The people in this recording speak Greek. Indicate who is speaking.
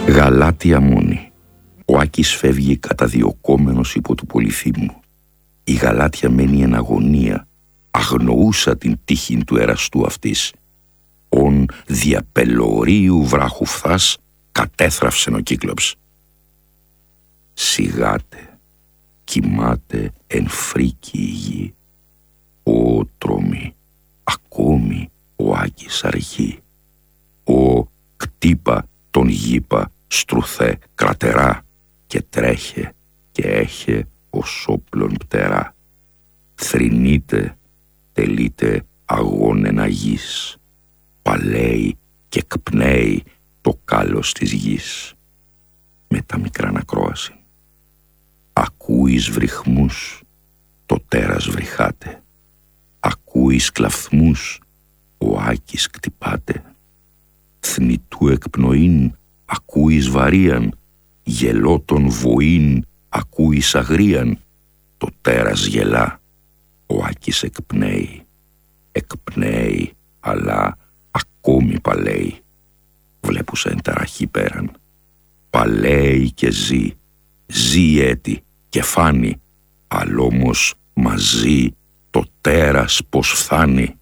Speaker 1: Γαλάτια μόνη. Ο Άκης φεύγει καταδιωκόμενος υπό του Πολυθύμου. Η Γαλάτια μένει εν αγωνία, αγνοούσα την τύχην του εραστού αυτής. Ον διαπελωρίου βράχου φθάς κατέθραυσεν ο Κύκλοψ. Σιγάτε, κοιμάται εν φρίκη η γη. Ω τρόμη, ακόμη ο Άκης αργεί. Ω κτύπα τον γήπα στρουθέ κρατερά και τρέχε και έχε ως όπλον πτερά. Θρηνείται, τελείται αγώνεν αγής. Παλαίει και κπνέει το κάλος της γης. Με τα μικρά ακρόαση. Ακούεις βρυχμούς, το τέρας βρυχάται. Ακούεις κλαφθμούς, ο Άκης κτυπάται. Θνητού εκπνοήν, ακούεις βαρίαν. Γελότων βοήν, ακούεις αγρίαν. Το τέρας γελά, ο Άκης εκπνέει. Εκπνέει, αλλά ακόμη παλαίει. Βλέπουσα εν ταραχή πέραν. Παλαίει και ζει, ζει έτη και φάνει, αλλά όμως μαζί το τέρας πως φθάνει.